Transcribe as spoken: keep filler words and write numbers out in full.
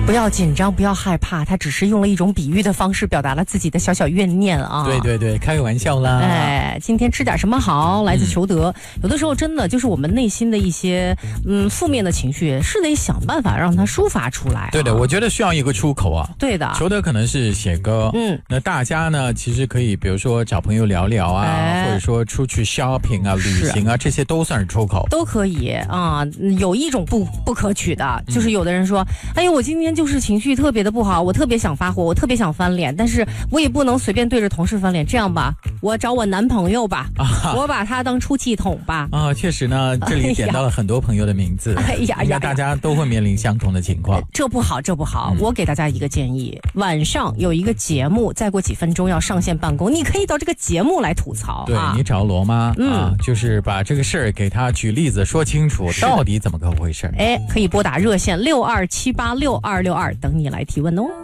不要紧张，不要害怕，他只是用了一种比喻的方式表达了自己的小小怨念啊。 对对对，开个玩笑啦。 哎，今天吃点什么好？来自裘德、嗯。有的时候真的就是我们内心的一些嗯负面的情绪，是得想办法让它抒发出来、啊。 对的，我觉得需要一个出口啊。 对的， 裘德可能是写歌，嗯，那大家呢其实可以，比如说找朋友聊聊啊，哎、或者说出去 shopping 啊、旅行啊，这些都算是出口， 都可以啊。有一种不不可取的，就是有的人说，嗯、哎呦，我今天就是情绪特别的不好，我特别想发火，我特别想翻脸，但是我也不能随便对着同事翻脸。这样吧，我找我男朋友吧，啊、我把他当出气筒吧。 啊，确实呢，这里点到了很多朋友的名字，哎呀呀，大家都会面临相同的情况。 这不好，这不好、嗯。我给大家一个建议，晚上有一个节目，再过几分钟要上线办公，你可以到这个节目来吐槽。 对、啊、你找罗妈、嗯、啊，就是把这个事儿给他举例子说清楚，到底怎么个回事？ 哎，可以拨打热线六二七八六二六二等你来提问哦。